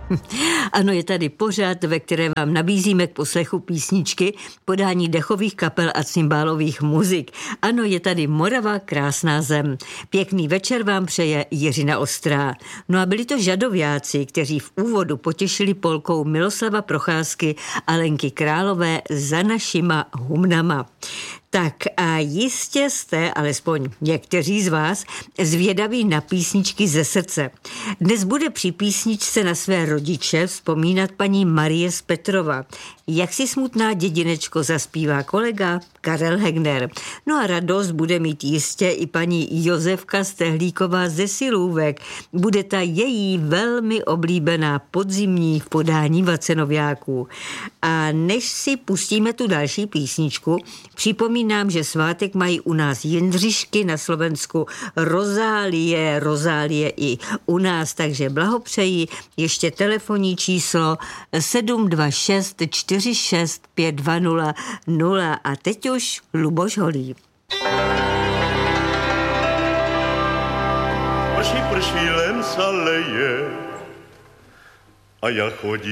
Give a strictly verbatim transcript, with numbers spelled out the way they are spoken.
Ano, je tady pořad, ve kterém vám nabízíme k poslechu písničky, podání dechových kapel a cymbálových muzik. Ano, je tady Morava, krásná zem. Pěkný večer vám přeje Jiřina Ostrá. No a byli to žadovějáci, kteří v úvodu potěšili polkou Miloslava Procházky a Lenky Králové Za našima humnama. Tak a jistě jste, alespoň někteří z vás, zvědaví na písničky ze srdce. Dnes bude při písničce na své rodiče vzpomínat paní Marie z Petrova. Jak si smutná dědinečko zaspívá kolega Karel Hegner. No a radost bude mít jistě i paní Josefka Stehlíková ze Silůvek. Bude ta její velmi oblíbená podzimní v podání Vacenoviáků. A než si pustíme tu další písničku, připomínám, že svátek mají u nás Jindřišky, na Slovensku Rozálie, Rozálie i u nás, takže blahopřeji. Ještě telefonní číslo sedm dva šest čtyři šest pět dva nula nula a teď už Luboš Holý. Prší, prší, len sa leje a ja chodím